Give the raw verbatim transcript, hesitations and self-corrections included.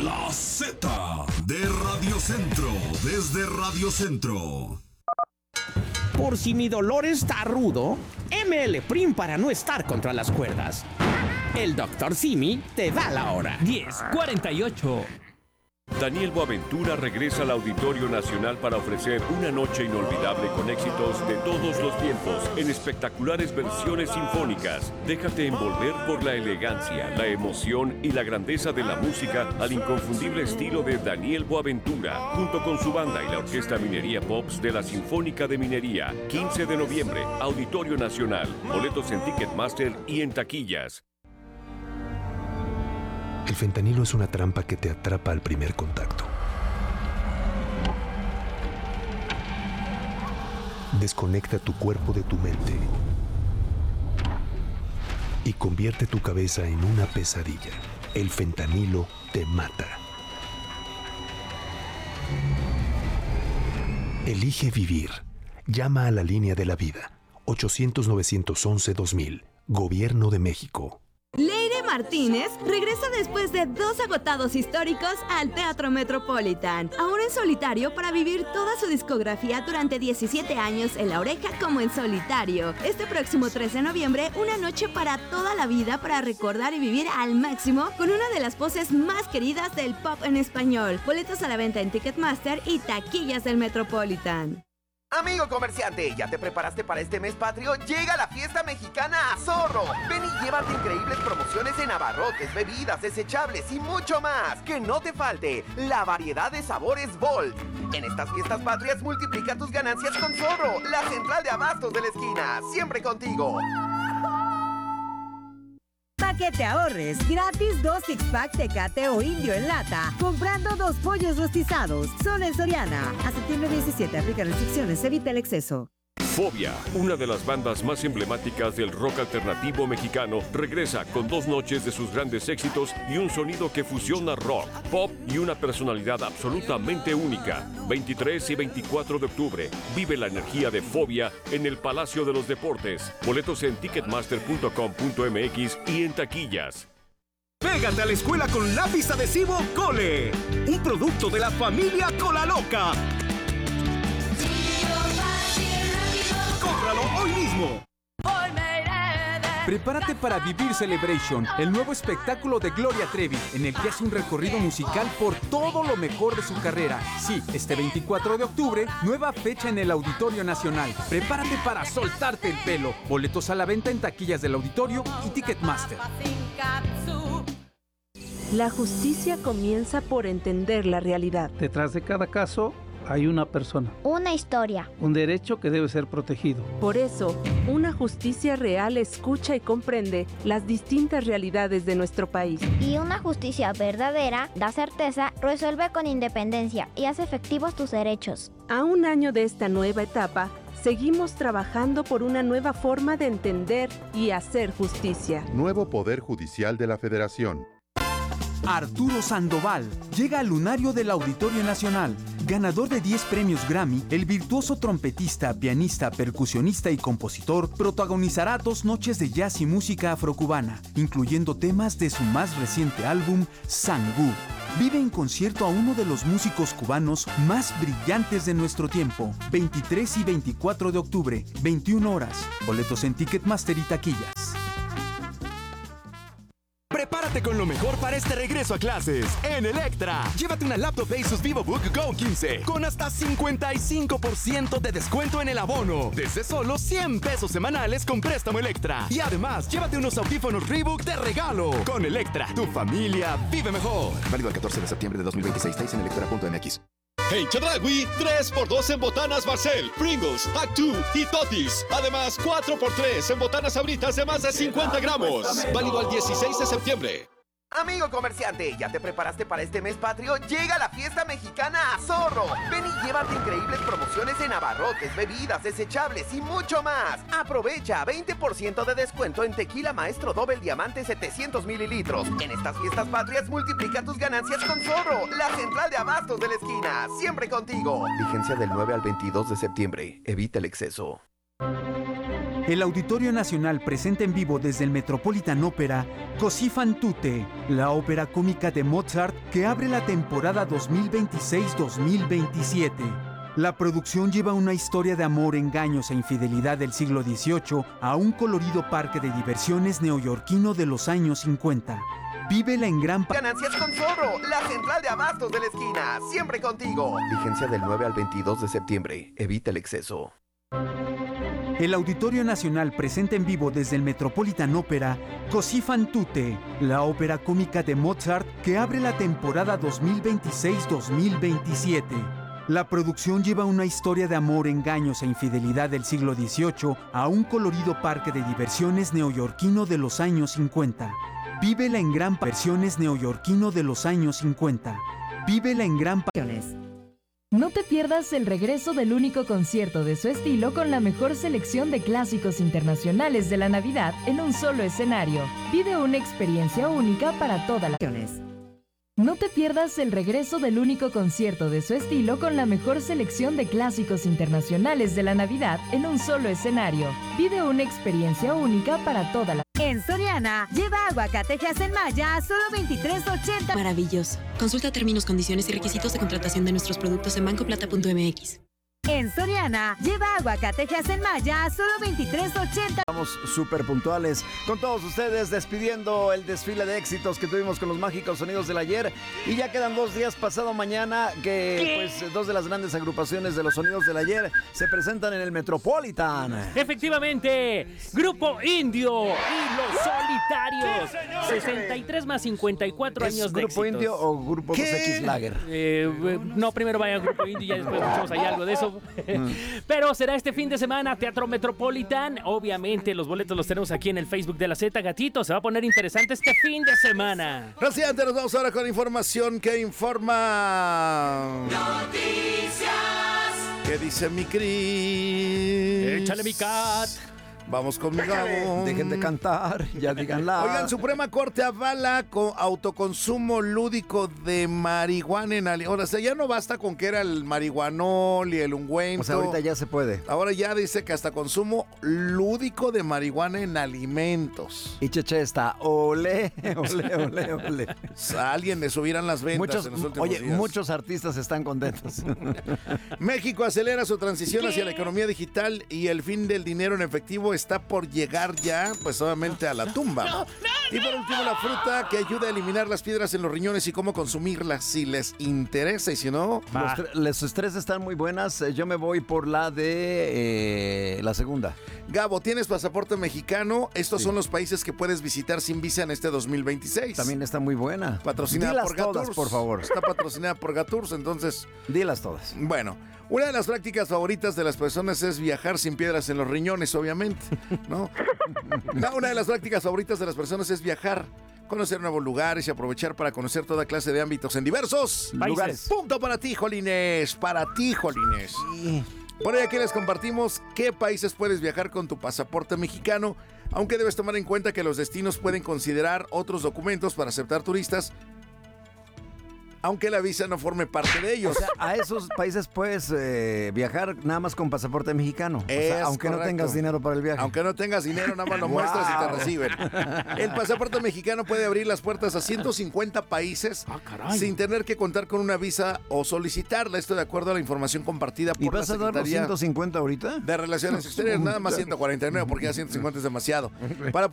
La Z de Radio Centro, desde Radio Centro. Por si mi dolor está rudo, M L Prim para no estar contra las cuerdas. El doctor Simi te da la hora. diez cuarenta y ocho. Daniel Boaventura regresa al Auditorio Nacional para ofrecer una noche inolvidable con éxitos de todos los tiempos en espectaculares versiones sinfónicas. Déjate envolver por la elegancia, la emoción y la grandeza de la música al inconfundible estilo de Daniel Boaventura, junto con su banda y la Orquesta Minería Pops de la Sinfónica de Minería. quince de noviembre, Auditorio Nacional. Boletos en Ticketmaster y en taquillas. El fentanilo es una trampa que te atrapa al primer contacto. Desconecta tu cuerpo de tu mente y convierte tu cabeza en una pesadilla. El fentanilo te mata. Elige vivir. Llama a la línea de la vida. ochocientos, novecientos once, dos mil. Gobierno de México. Leire Martínez regresa después de dos agotados históricos al Teatro Metropolitan, ahora en solitario para vivir toda su discografía durante diecisiete años en La Oreja como en solitario. Este próximo trece de noviembre, una noche para toda la vida para recordar y vivir al máximo con una de las voces más queridas del pop en español. Boletos a la venta en Ticketmaster y taquillas del Metropolitan. Amigo comerciante, ¿ya te preparaste para este mes patrio? Llega la fiesta mexicana a Zorro. Ven y llévate increíbles promociones en abarrotes, bebidas, desechables y mucho más. Que no te falte la variedad de sabores Volt. En estas fiestas patrias multiplica tus ganancias con Zorro, la central de abastos de la esquina. Siempre contigo. Para que te ahorres, gratis dos six-pack Tecate o Indio en lata, comprando dos pollos rostizados. Solo en Soriana. A septiembre diecisiete, aplica restricciones, evita el exceso. Fobia, una de las bandas más emblemáticas del rock alternativo mexicano, regresa con dos noches de sus grandes éxitos y un sonido que fusiona rock, pop y una personalidad absolutamente única. veintitrés y veinticuatro de octubre, vive la energía de Fobia en el Palacio de los Deportes. Boletos en ticketmaster punto com punto m x y en taquillas. Pégate a la escuela con lápiz adhesivo Cole, un producto de la familia Colaloca. ¡Córralo hoy mismo! Prepárate para Vivir Celebration, el nuevo espectáculo de Gloria Trevi, en el que hace un recorrido musical por todo lo mejor de su carrera. Sí, este veinticuatro de octubre, nueva fecha en el Auditorio Nacional. Prepárate para soltarte el pelo. Boletos a la venta en taquillas del auditorio y Ticketmaster. La justicia comienza por entender la realidad. Detrás de cada caso hay una persona. Una historia. Un derecho que debe ser protegido. Por eso, una justicia real escucha y comprende las distintas realidades de nuestro país. Y una justicia verdadera da certeza, resuelve con independencia y hace efectivos tus derechos. A un año de esta nueva etapa, seguimos trabajando por una nueva forma de entender y hacer justicia. Nuevo Poder Judicial de la Federación. Arturo Sandoval llega al lunario del Auditorio Nacional. Ganador de diez premios Grammy, el virtuoso trompetista, pianista, percusionista y compositor protagonizará dos noches de jazz y música afrocubana, incluyendo temas de su más reciente álbum, Sangú. Vive en concierto a uno de los músicos cubanos más brillantes de nuestro tiempo. veintitrés y veinticuatro de octubre, veintiuna horas. Boletos en Ticketmaster y taquillas. Prepárate con lo mejor para este regreso a clases. En Electra, llévate una laptop Asus VivoBook Go quince con hasta cincuenta y cinco por ciento de descuento en el abono, desde solo cien pesos semanales con préstamo Electra. Y además, llévate unos audífonos Reebok de regalo. Con Electra, tu familia vive mejor. Válido el catorce de septiembre de dos mil veintiséis. Estáis en electra punto m x. En Chedraui, tres por dos en botanas Barcel, Pringles, Actu y Totis. Además, cuatro por tres en botanas Sabritas de más de cincuenta gramos. Válido al dieciséis de septiembre. Amigo comerciante, ¿ya te preparaste para este mes patrio? Llega la fiesta mexicana a Zorro. Ven y llévate increíbles promociones en abarrotes, bebidas, desechables y mucho más. Aprovecha veinte por ciento de descuento en Tequila Maestro Doble Diamante setecientos mililitros. En estas fiestas patrias multiplica tus ganancias con Zorro, la central de abastos de la esquina. Siempre contigo. Vigencia del nueve al veintidós de septiembre. Evita el exceso. El Auditorio Nacional presenta en vivo desde el Metropolitan Opera Così fan tutte, la ópera cómica de Mozart que abre la temporada dos mil veintiséis dos mil veintisiete. La producción lleva una historia de amor, engaños e infidelidad del siglo dieciocho a un colorido parque de diversiones neoyorquino de los años cincuenta. Vívela en gran... Ganancias con Zorro, la central de abastos de la esquina, siempre contigo. Vigencia del nueve al veintidós de septiembre. Evita el exceso. El Auditorio Nacional presenta en vivo desde el Metropolitan Opera Così fan tutte, la ópera cómica de Mozart que abre la temporada dos mil veintiséis dos mil veintisiete. La producción lleva una historia de amor, engaños e infidelidad del siglo dieciocho a un colorido parque de diversiones neoyorquino de los años cincuenta. Vívela en gran... Versiones neoyorquino de los años cincuenta. Vívela en gran... No te pierdas el regreso del único concierto de su estilo con la mejor selección de clásicos internacionales de la Navidad en un solo escenario. Vive una experiencia única para todas las... No te pierdas el regreso del único concierto de su estilo con la mejor selección de clásicos internacionales de la Navidad en un solo escenario. Vive una experiencia única para toda la... En Soriana, lleva aguacatejas en malla a solo veintitrés ochenta. Maravilloso. Consulta términos, condiciones y requisitos de contratación de nuestros productos en banco plata punto m x. En Soriana, lleva aguacatejas en malla a solo veintitrés ochenta. Estamos súper puntuales con todos ustedes, despidiendo el desfile de éxitos que tuvimos con los mágicos sonidos del ayer. Y ya quedan dos días pasado mañana que ¿Qué? pues dos de las grandes agrupaciones de los sonidos del ayer se presentan en el Metropolitan. Efectivamente, Grupo Indio y Los Solitarios. Sí, sesenta y tres más cincuenta y cuatro ¿Es años de Grupo éxitos. Indio o Grupo dos equis Lager? Eh, no, primero vaya a Grupo Indio y ya después escuchamos ahí algo de eso. Pero será este fin de semana Teatro Metropolitan. Obviamente los boletos los tenemos aquí en el Facebook de la Z Gatito. Se va a poner interesante este fin de semana. Gracias, nos vamos ahora con información que informa. Noticias. ¿Qué dice mi Cris? Échale mi cat. Vamos con mi Gabo. Dejen de cantar, ya díganla. Oigan, Suprema Corte avala con autoconsumo lúdico de marihuana en alimentos. Ahora, o sea, ya no basta con que era el marihuanol y el ungüento. O sea, ahorita ya se puede. Ahora ya dice que hasta consumo lúdico de marihuana en alimentos. Y Cheche está, ole, ole, ole, ole. A alguien le subirán las ventas muchos, en los últimos oye, días. muchos artistas están contentos. México acelera su transición hacia la economía digital y el fin del dinero en efectivo está por llegar ya, pues obviamente a la tumba. No, no, no. Y por último, la fruta que ayuda a eliminar las piedras en los riñones y cómo consumirlas si les interesa y si no... Los, los tres están muy buenas. Yo me voy por la de eh, la segunda. Gabo, ¿tienes pasaporte mexicano? Estos sí. son los países que puedes visitar sin visa en este dos mil veintiséis. También está muy buena. Patrocinada Dilas por Gatours. Todas, por favor. Está patrocinada por Gatours, entonces... Dilas todas. Bueno, una de las prácticas favoritas de las personas es viajar sin piedras en los riñones, obviamente, ¿no? No, una de las prácticas favoritas de las personas es viajar, conocer nuevos lugares y aprovechar para conocer toda clase de ámbitos en diversos países. Lugares. Punto para ti, Jolines, para ti, Jolines. Sí. Por ahí aquí les compartimos qué países puedes viajar con tu pasaporte mexicano, aunque debes tomar en cuenta que los destinos pueden considerar otros documentos para aceptar turistas, aunque la visa no forme parte de ellos. O sea, a esos países puedes eh, viajar nada más con pasaporte mexicano. O sea, aunque correcto. no tengas dinero para el viaje. Aunque no tengas dinero, nada más lo muestras wow. y te reciben. El pasaporte mexicano puede abrir las puertas a ciento cincuenta países ah, sin tener que contar con una visa o solicitarla. Esto de acuerdo a la información compartida por ¿Y vas la a dar los Secretaría ciento cincuenta ahorita? de Relaciones Exteriores. Nada más ciento cuarenta y nueve porque ya ciento cincuenta es demasiado. Para